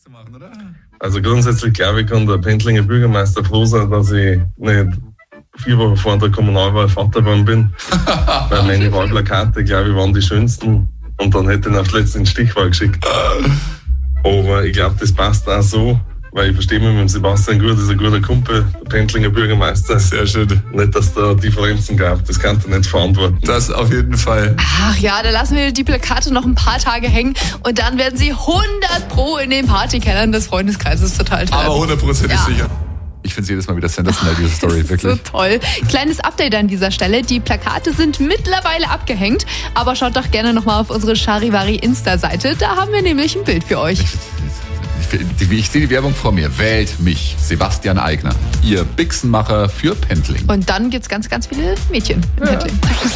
Also grundsätzlich glaube ich, kann der Pendlinger Bürgermeister froh sein, dass ich nicht 4 Wochen vor der Kommunalwahl Vater geworden bin. Weil meine Wahlplakate, glaube ich, waren die schönsten. Und dann hätte ich ihn auf die letzte Stichwahl geschickt. Aber ich glaube, das passt auch so, weil ich verstehe mich mit dem Sebastian gut, das ist ein guter Kumpel, der Pendlinger Bürgermeister. Sehr schön. Nicht, dass da Differenzen gab, das kann er nicht verantworten. Das auf jeden Fall. Ach ja, da lassen wir die Plakate noch ein paar Tage hängen und dann werden sie 100% in den Partykellern des Freundeskreises verteilt werden. Aber 100% sicher. Ich finde es jedes Mal wieder sensationell, diese Story, das ist wirklich. So toll. Kleines Update an dieser Stelle. Die Plakate sind mittlerweile abgehängt, aber schaut doch gerne nochmal auf unsere Charivari Insta-Seite. Da haben wir nämlich ein Bild für euch. Ich sehe die Werbung vor mir. Wählt mich, Sebastian Aigner. Ihr Bixenmacher für Pendling. Und dann gibt's ganz, ganz viele Mädchen im Pendling.